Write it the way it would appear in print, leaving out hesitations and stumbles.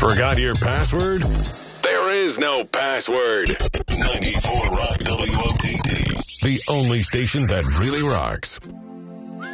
Forgot your password? There is no password. 94 Rock WOTD. The only station that really rocks.